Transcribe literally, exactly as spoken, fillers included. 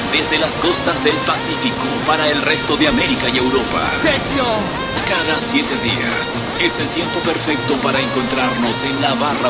desde las costas del Pacífico para el resto de América y Europa. ¡Sergio! Cada siete días es el tiempo perfecto para encontrarnos en la barra